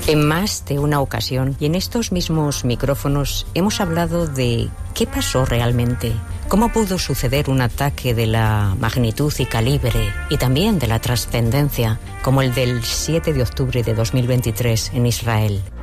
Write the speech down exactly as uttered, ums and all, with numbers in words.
En más de una ocasión y en estos mismos micrófonos hemos hablado de qué pasó realmente, cómo pudo suceder un ataque de la magnitud y calibre y también de la trascendencia como el del siete de octubre de dos mil veintitrés en Israel.